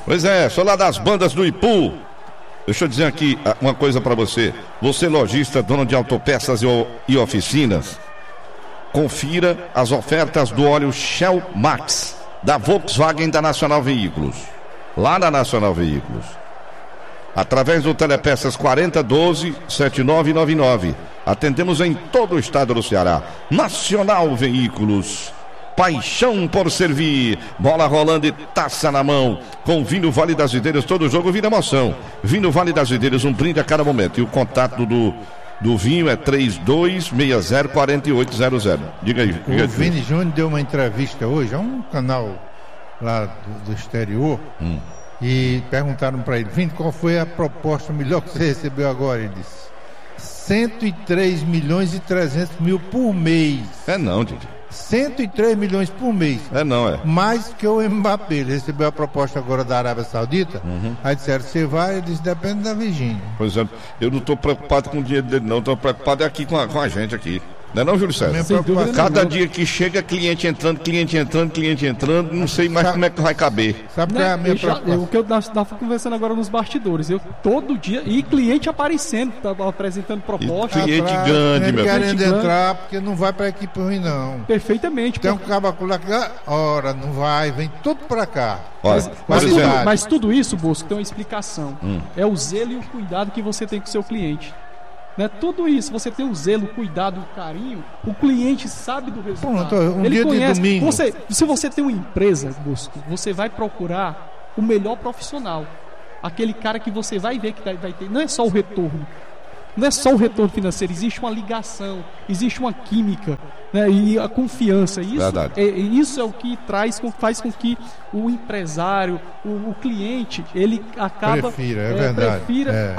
Pois é, sou lá das bandas do Ipu. Deixa eu dizer aqui uma coisa pra você. Você lojista, dono de autopeças e oficinas, confira as ofertas do óleo Shell Max da Volkswagen da Nacional Veículos. Lá na Nacional Veículos. Através do Telepeças 4012-7999. Atendemos em todo o estado do Ceará. Nacional Veículos. Paixão por servir. Bola rolando e taça na mão. Com vinho Vale das Videiras, todo jogo vira emoção. Vinho Vale das Videiras, um brinde a cada momento. E o contato do vinho é 3260-4800. Diga aí. O Vini Júnior deu uma entrevista hoje a um canal lá do exterior. E perguntaram para ele: Vini, qual foi a proposta melhor que você recebeu agora? Ele disse: 103 milhões e 300 mil por mês. É não, Didi. 103 milhões por mês. É não, é. Mais que o Mbappé. Ele recebeu a proposta agora da Arábia Saudita. Aí disseram: você vai? Ele disse: depende da Virgínia. Pois é, eu não estou preocupado com o dinheiro dele, não. Estou preocupado aqui com a gente aqui. Não é não, Júlio César? Cada dia que chega, cliente entrando, não sei mais como é que vai caber. Sabe qual é a minha preocupação? O que eu estava conversando agora nos bastidores, todo dia, e cliente aparecendo, apresentando propostas. Cliente grande, meu filho. Querendo entrar, porque não vai para a equipe ruim, não. Perfeitamente. Tem um cabaculo lá que, ora, não vai, vem tudo para cá. Mas tudo isso, Bosco, tem uma explicação. É o zelo e o cuidado que você tem com o seu cliente. Né? Tudo isso, você tem o zelo, o cuidado, o carinho, o cliente sabe do resultado. Pronto, ele dia conhece. de domingo. Se você tem uma empresa, Bosco, você vai procurar o melhor profissional. Aquele cara que você vai ver que vai ter. Não é só o retorno. Não é só o retorno financeiro, existe uma ligação, existe uma química, né? E a confiança. Isso é o que faz com que o empresário, o cliente, ele acaba prefira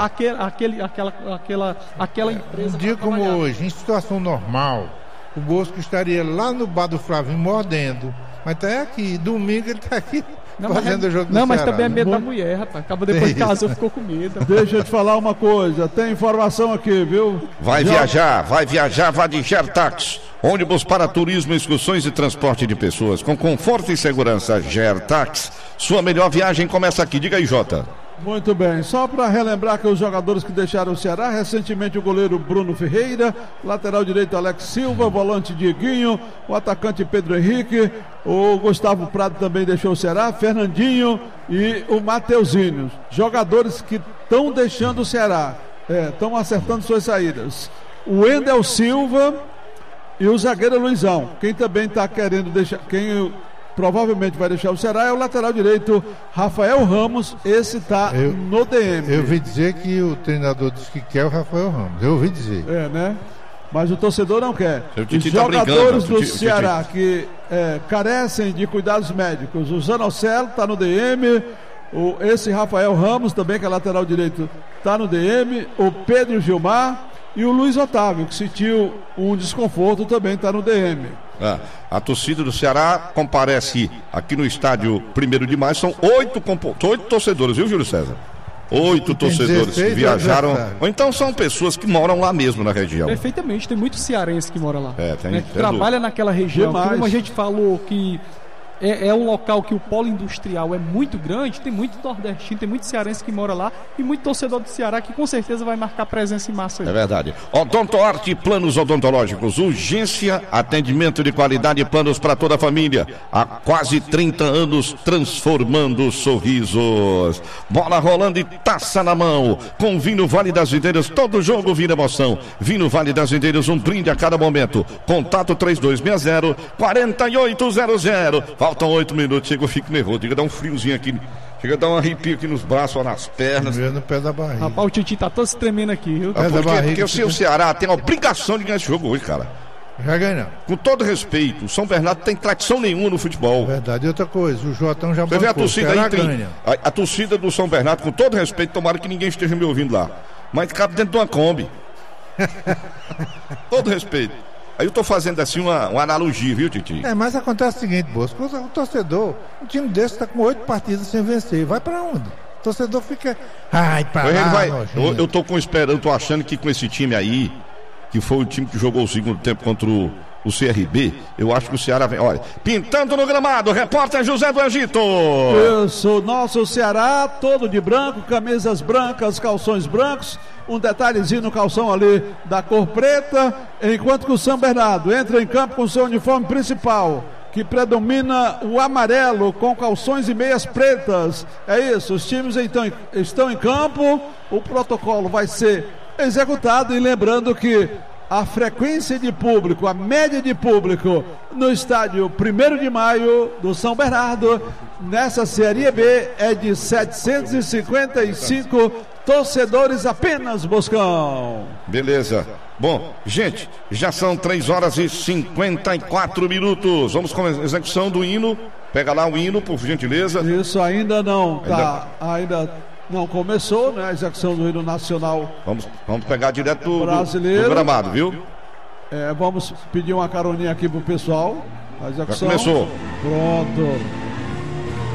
aquela empresa. Um dia como hoje, em situação normal, o Bosco estaria lá no bar do Flavinho mordendo, mas está aqui, domingo ele está aqui. Fazendo o jogo do Ceará. Mas também é medo da mulher, rapaz. Acaba depois de casa, ficou com medo. Deixa eu te falar uma coisa, tem informação aqui, viu? Vai viajar, vá de Gertax. Ônibus para turismo, excursões e transporte de pessoas. Com conforto e segurança, Gertax. Sua melhor viagem começa aqui. Diga aí, Jota. Muito bem, só para relembrar que os jogadores que deixaram o Ceará, recentemente o goleiro Bruno Ferreira, lateral direito Alex Silva, volante Dieguinho, o atacante Pedro Henrique, o Gustavo Prado também deixou o Ceará, Fernandinho e o Mateuzinho, jogadores que estão deixando o Ceará, estão acertando suas saídas. O Wendel Silva e o zagueiro Luizão, quem também está querendo deixar, provavelmente vai deixar o Ceará é o lateral direito Rafael Ramos, esse tá no DM. Eu ouvi dizer que o treinador disse que quer o Rafael Ramos, eu ouvi dizer. Né? Mas o torcedor não quer. Os jogadores do Ceará que carecem de cuidados médicos, o Zanocelo tá no DM, esse Rafael Ramos também, que é lateral direito, tá no DM, o Pedro Gilmar e o Luiz Otávio, que sentiu um desconforto, também está no DM. A torcida do Ceará comparece aqui no estádio 1º de maio. São 8 torcedores, viu, Júlio César? 8 torcedores que viajaram. Ou então são pessoas que moram lá mesmo na região. Perfeitamente, tem muitos cearenses que moram lá. Tem. Que trabalha naquela região. Como a gente falou que é um local que o polo industrial é muito grande, tem muito nordestino, tem muito cearense que mora lá e muito torcedor do Ceará que com certeza vai marcar presença em massa aí. É verdade. Odontoarte Planos Odontológicos, urgência, atendimento de qualidade e planos para toda a família. Há quase 30 anos transformando sorrisos. Bola rolando e taça na mão. Com vinho Vale das Videiras, todo jogo vira emoção. Vinho Vale das Videiras, um brinde a cada momento. Contato 3260-4800. Faltam 8 minutos, chega, eu fico nervoso. Chega a dar um friozinho aqui, chega a dar um arrepio aqui nos braços, nas pernas. No pé da barriga. Rapaz, o Titi tá todo se tremendo aqui, viu? Porque o seu Ceará tem a obrigação de ganhar esse jogo hoje, cara. Já ganhou. Com todo respeito, o São Bernardo tem tradição nenhuma no futebol. Verdade. E outra coisa, o Jotão já bancou. Você vê a torcida aí, a torcida do São Bernardo, com todo respeito, tomara que ninguém esteja me ouvindo lá, mas cabe dentro de uma Kombi. Todo respeito. Aí eu tô fazendo assim uma analogia, viu, Titi? Mas acontece o seguinte, Bosco, o torcedor, um time desse tá com 8 partidas sem vencer, vai pra onde? O torcedor fica, eu tô achando que com esse time aí, que foi o time que jogou o segundo tempo contra o CRB, eu acho que o Ceará vem. Olha, pintando no gramado, repórter José do Egito. Isso, nosso Ceará todo de branco, camisas brancas, calções brancos, um detalhezinho no calção ali da cor preta, enquanto que o São Bernardo entra em campo com seu uniforme principal, que predomina o amarelo, com calções e meias pretas. É isso, os times então estão em campo, o protocolo vai ser executado, e lembrando que a frequência de público, a média de público no estádio 1º de Maio do São Bernardo, nessa Série B, é de 755 torcedores apenas, Boscão. Beleza. Bom, gente, já são 3h54. Vamos com a execução do hino. Pega lá o hino, por gentileza. Isso ainda não, ainda não começou, né? A execução do hino nacional. Vamos pegar direto do gramado, viu? Vamos pedir uma caroninha aqui pro pessoal. A execução. Já começou. Pronto.